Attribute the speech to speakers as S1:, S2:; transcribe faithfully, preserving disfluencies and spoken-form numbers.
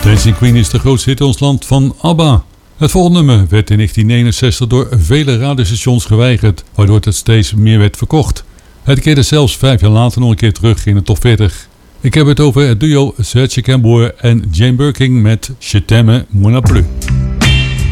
S1: Dancing Queen is de grootste hit in ons land van ABBA. Het volgende nummer werd in negentien eenenzestig door vele radiostations geweigerd, waardoor het steeds meer werd verkocht. Het keerde zelfs vijf jaar later nog een keer terug in de top veertig. Ik heb het over het duo Serge Gainsbourg en Jane Birkin met Je t'aime, mon plus.